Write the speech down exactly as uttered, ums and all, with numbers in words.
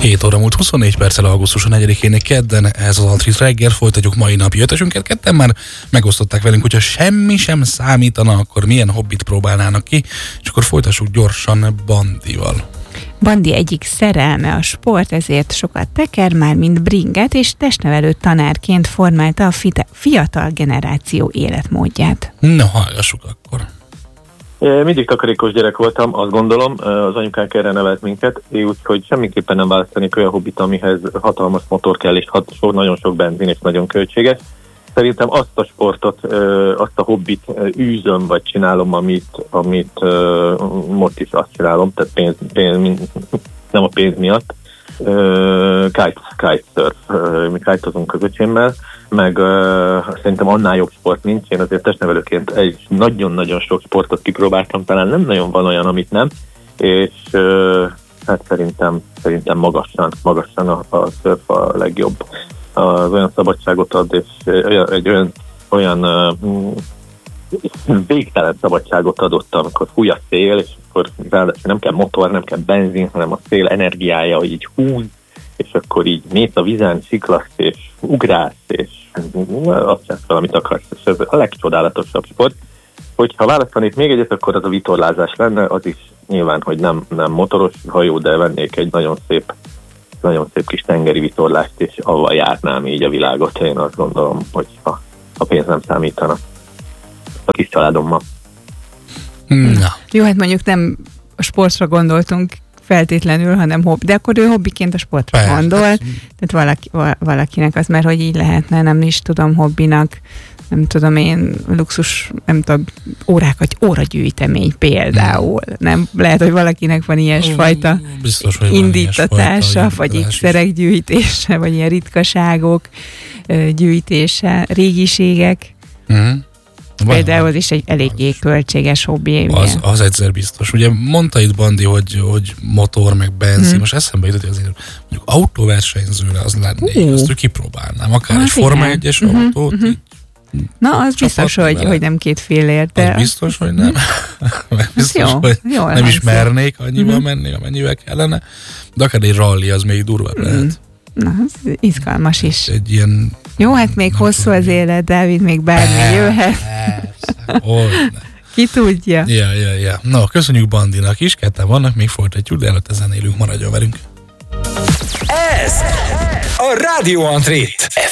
hét óra múlt huszonnégy perccel augusztus negyedikén kedden, ez az Altrit reggel, folytatjuk mai napi ötösünket. Ketten már megosztották velünk, hogyha semmi sem számítana, akkor milyen hobbit próbálnának ki, és akkor folytassuk gyorsan Bandival. Bandi egyik szerelme a sport, ezért sokat teker, már mint bringet, és testnevelő tanárként formálta a fiatal generáció életmódját. Na, hallgassuk akkor. Mindig takarékos gyerek voltam, azt gondolom, az anyukánk erre nevelt minket, úgyhogy semmiképpen nem választanék olyan hobbit, amihez hatalmas motor kell, és hat, so, nagyon sok benzin, és nagyon költséges. Szerintem azt a sportot, azt a hobbit űzöm, vagy csinálom, amit, amit most is azt csinálom, tehát pénz, pénz, nem a pénz miatt. Kite, kitesurf, mi kite-ozunk az öcsémmel, meg uh, szerintem annál jobb sport nincs. Én azért testnevelőként egy nagyon-nagyon sok sportot kipróbáltam, talán nem nagyon van olyan, amit nem, és uh, hát szerintem, szerintem magasan, magasan a, a surf a legjobb. Az olyan szabadságot ad, és olyan, egy olyan, olyan uh, végtelen szabadságot adott, amikor fúj a szél, és akkor ráadásul nem kell motor, nem kell benzin, hanem a szél energiája így húz, és akkor így mész a vizen, siklasz, és ugrálsz, és azt csinálsz fel, amit akarsz. És ez a legcsodálatosabb sport. Hogyha választanék még egyet, akkor az a vitorlázás lenne, az is nyilván, hogy nem, nem motoros hajó, de vennék egy nagyon szép, nagyon szép kis tengeri vitorlást, és avval járnám így a világot. Én azt gondolom, hogy ha a pénz nem számítana a kis családommal. Na. Jó, hát mondjuk nem a sportra gondoltunk feltétlenül, hanem hobbi. De akkor ő hobbiként a sportra Persze. gondol. Tehát valaki, valakinek az, mert hogy így lehetne, nem is tudom, hobbinak, nem tudom én, luxus, nem tudom, órákat, óragyűjtemény például. Nem? Lehet, hogy valakinek van ilyesfajta Biztos, indítatása, ilyesfajta vagy ékszerek gyűjtése, vagy ilyen ritkaságok gyűjtése, régiségek. Uh-huh. Például az is egy eléggé költséges hobbi. Az, az egyszer biztos. Ugye mondta itt Bandi, hogy, hogy motor, meg benzin. Hmm. Most eszembe jutott, hogy azért mondjuk autóversenyzőre az lennék, uh. azt ő kipróbálnám. Akár egy Forma egyes uh-huh, autót. Uh-huh. Így, na, az biztos, hogy, hogy nem két félért. De... Az biztos, hogy nem. biztos, jó, hogy jó, nem is mernék annyival uh-huh. menni, amennyivel kellene. De akár egy rally, az még durvább uh-huh. lehet. Na, ez izgalmas is. Egy ilyen... Jó, hát még hosszú tudom, az élet, Dávid, még bármi persze, jöhet. Persze, ki tudja. Ja, ja, ja. Na, köszönjük Bandinak is, ketten vannak, még folytatjuk, de előtte zenélünk, maradjon velünk. Ez a Rádió Antrit.